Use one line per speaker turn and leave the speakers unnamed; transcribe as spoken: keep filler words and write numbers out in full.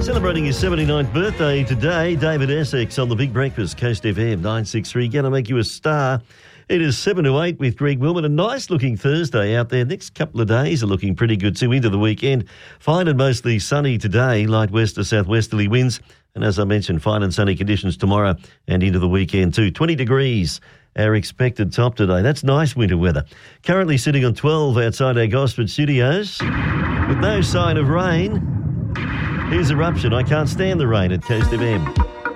Celebrating his seventy-ninth birthday today, David Essex on The Big Breakfast, Coast F M nine sixty-three. Gonna make you a star. It is seven to eight with Greg Wilmot. A nice-looking Thursday out there. Next couple of days are looking pretty good too into the weekend. Fine and mostly sunny today, light west to southwesterly winds. And as I mentioned, fine and sunny conditions tomorrow and into the weekend too. twenty degrees, our expected top today. That's nice winter weather. Currently sitting on twelve outside our Gosford studios with no sign of rain. Here's Eruption. I Can't Stand the Rain at Coast F M.